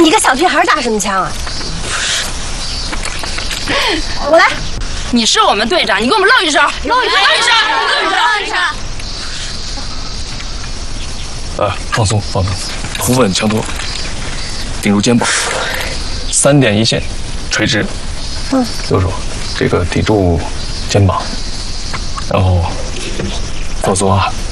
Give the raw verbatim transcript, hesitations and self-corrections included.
你个小屁孩打什么枪啊？我来。 你是我们队长，你给我们露一手，露一手，露一手，露一手。 呃，放松，放松，头稳枪托，顶住肩膀，三点一线，垂直。嗯，右手这个抵住肩膀，然后放松啊。